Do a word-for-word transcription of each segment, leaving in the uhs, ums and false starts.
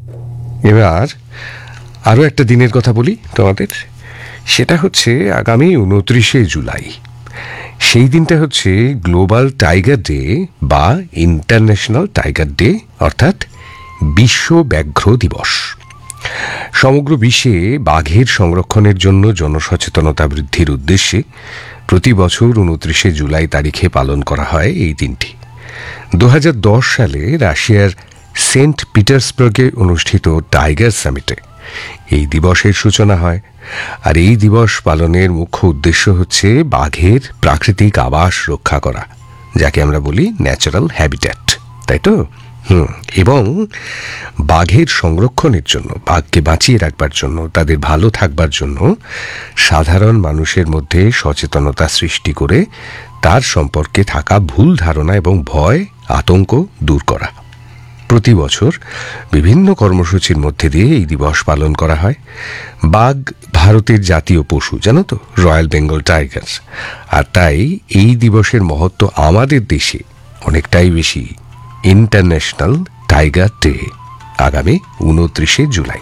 এবার আরও একটা দিনের কথা বলি তোমাদের। সেটা হচ্ছে আগামী উনত্রিশে জুলাই। সেই দিনটা হচ্ছে গ্লোবাল টাইগার ডে বা ইন্টারন্যাশনাল টাইগার ডে, অর্থাৎ বিশ্ব ব্যাঘ্র দিবস। সমগ্র বিশ্বে বাঘের সংরক্ষণের জন্য জনসচেতনতা বৃদ্ধির উদ্দেশ্যে প্রতি বছর উনত্রিশে জুলাই তারিখে পালন করা হয় এই দিনটি। দু হাজার দশ সালে রাশিয়ার সেন্ট পিটার্সবার্গে অনুষ্ঠিত টাইগার সামিটে এই দিবসের সূচনা হয়। আর এই দিবস পালনের মুখ্য উদ্দেশ্য হচ্ছে বাঘের প্রাকৃতিক আবাস রক্ষা করা, যাকে আমরা বলি ন্যাচারাল হ্যাবিট্যাট, তাই তো? হুম এবং বাঘের সংরক্ষণের জন্য, বাঘকে বাঁচিয়ে রাখবার জন্য, তাদের ভালো থাকবার জন্য সাধারণ মানুষের মধ্যে সচেতনতা সৃষ্টি করে তার সম্পর্কে থাকা ভুল ধারণা এবং ভয় আতঙ্ক দূর করা। প্রতি বছর বিভিন্ন কর্মসূচির মধ্যে দিয়ে এই দিবস পালন করা হয়। বাঘ ভারতের জাতীয় পশু, জানো তো, রয়্যাল বেঙ্গল টাইগার। আর তাই এই দিবসের মহত্ব আমাদের দেশে অনেকটাই বেশি। ইন্টারন্যাশনাল টাইগার ডে আগামী উনত্রিশে জুলাই।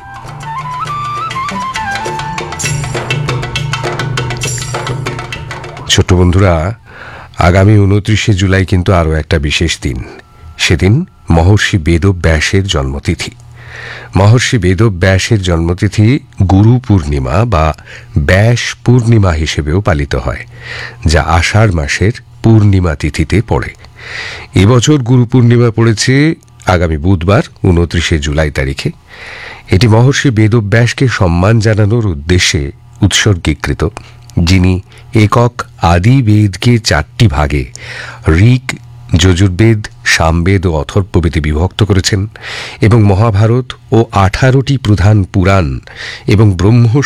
ছোট্ট বন্ধুরা, আগামী উনত্রিশে জুলাই কিন্তু আরও একটা বিশেষ দিন। সেদিন মহর্ষি বেদব্যাসের জন্মতিথি। মহর্ষি বেদব্যাসের জন্মতিথি গুরু পূর্ণিমা বা ব্যাস পূর্ণিমা হিসেবেও পালিত হয়, যা আষাঢ় মাসের পূর্ণিমা তিথিতে পড়ে। এবছর গুরু পূর্ণিমা পড়েছে আগামী বুধবার উনত্রিশে জুলাই তারিখে। এটি মহর্ষি বেদব্যাসকে সম্মান জানানোর উদ্দেশ্যে উৎসর্গীকৃত, যিনি একক আদি বেদকে চারটি ভাগে ঋক, যজুর্বেদ, সামবেদ ও অথর্ববেদে বিভক্ত করেছেন এবং মহাভারত ও আঠারোটি প্রধান পুরাণ এবং ব্রহ্ম